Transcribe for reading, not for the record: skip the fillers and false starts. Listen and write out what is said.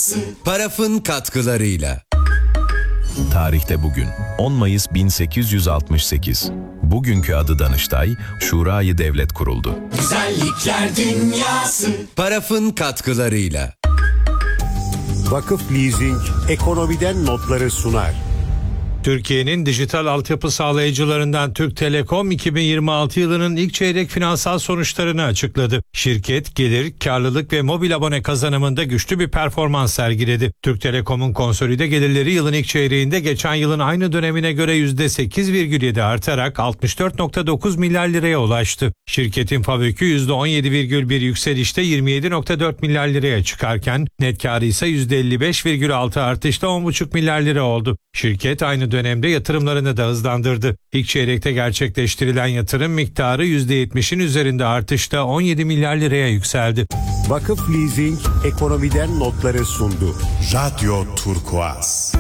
Paraf'ın katkılarıyla. Tarihte bugün 10 Mayıs 1868. Bugünkü adı Danıştay, Şurayı Devlet kuruldu. Güzellikler dünyası. Paraf'ın katkılarıyla. Vakıf Leasing ekonomiden notları sunar. Türkiye'nin dijital altyapı sağlayıcılarından Türk Telekom 2026 yılının ilk çeyrek finansal sonuçlarını açıkladı. Şirket gelir, karlılık ve mobil abone kazanımında güçlü bir performans sergiledi. Türk Telekom'un konsolide gelirleri yılın ilk çeyreğinde geçen yılın aynı dönemine göre %8,7 artarak 64,9 milyar liraya ulaştı. Şirketin FAVÖK'ü %17,1 yükselişte 27,4 milyar liraya çıkarken net karı ise %55,6 artışla 10,5 milyar lira oldu. Şirket aynı dönemde yatırımlarını da hızlandırdı. İlk çeyrekte gerçekleştirilen yatırım miktarı %70'in üzerinde artışla 17 milyar liraya yükseldi. Vakıf Leasing ekonomiden notları sundu. Radyo Turkuaz.